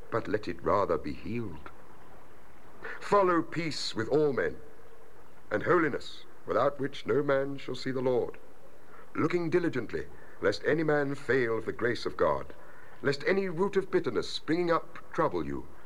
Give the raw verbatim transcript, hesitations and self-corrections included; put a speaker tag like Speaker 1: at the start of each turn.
Speaker 1: but let it rather be healed. Follow peace with all men, and holiness, without which no man shall see the Lord, looking diligently, lest any man fail of the grace of God, lest any root of bitterness springing up trouble you,